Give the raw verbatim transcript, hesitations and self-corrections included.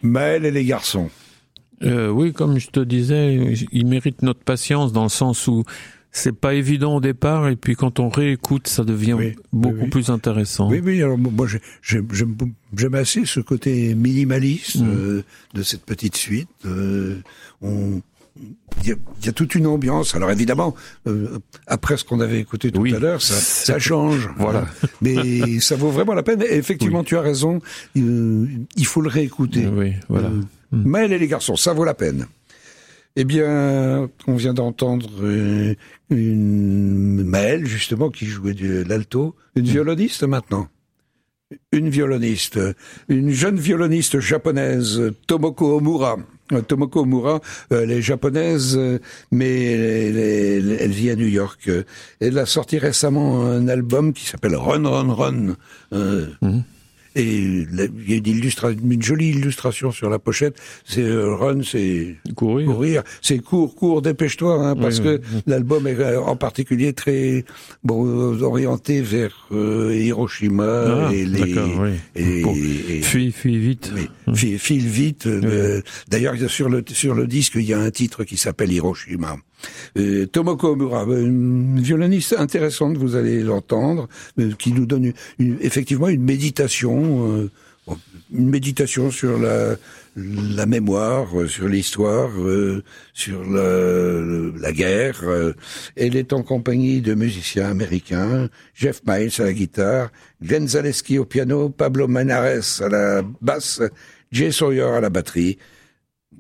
Maël et les garçons. Euh, oui, comme je te disais, il mérite notre patience dans le sens où c'est pas évident au départ et puis quand on réécoute, ça devient oui, beaucoup oui, oui. plus intéressant. Oui, oui. Alors moi, j'aime, j'aime, j'aime assez ce côté minimaliste mmh. euh, de cette petite suite. Euh, on Il y, a, il y a toute une ambiance. Alors évidemment, euh, après ce qu'on avait écouté tout oui, à l'heure, ça, ça change. Voilà. Mais ça vaut vraiment la peine. Et effectivement, oui. tu as raison. Euh, il faut le réécouter. Oui, voilà. Euh, mm. Maël et les garçons, ça vaut la peine. Eh bien, on vient d'entendre euh, une Maël, justement, qui jouait de l'alto. Une violoniste maintenant. Une violoniste. Une jeune violoniste japonaise, Tomoko Omura. Tomoko Omura, elle est japonaise, mais elle, elle, elle vit à New York. Elle a sorti récemment un album qui s'appelle Run Run Run. Euh, mmh. Et il y a une, illustra- une jolie illustration sur la pochette. C'est euh, Run, c'est courir. courir. C'est cours, cours, dépêche-toi, hein, parce oui, que oui. l'album est en particulier très bon orienté vers euh, Hiroshima ah, et les. Oui. Et, bon. et, fuis, fuis vite. Oui, mmh. File, file vite. Oui. Euh, d'ailleurs, sur le sur le disque, il y a un titre qui s'appelle Hiroshima. Euh, Tomoko Omura, une violoniste intéressante, vous allez l'entendre, euh, qui nous donne une, une, effectivement une méditation, euh, bon, une méditation sur la, la mémoire, euh, sur l'histoire, euh, sur la, la guerre. Euh. Elle est en compagnie de musiciens américains, Jeff Miles à la guitare, Glenn Zaleski au piano, Pablo Menares à la basse, Jay Sawyer à la batterie.